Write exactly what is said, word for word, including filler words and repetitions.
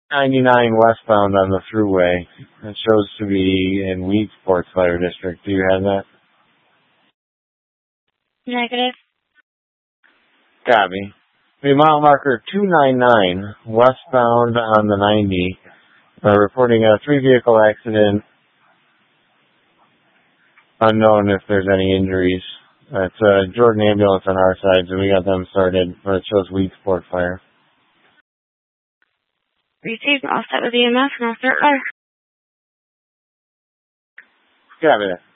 ninety-nine westbound on the thruway. It shows to be in Weedsport Fire District. Do you have that? Negative. Copy. The mile marker two ninety-nine westbound on the ninety. Uh, reporting a three-vehicle accident. Unknown if there's any injuries. It's a Jordan ambulance on our side, so we got them started, but it shows Weedsport Fire. Received. All set with E M S and I'll start there. Copy that.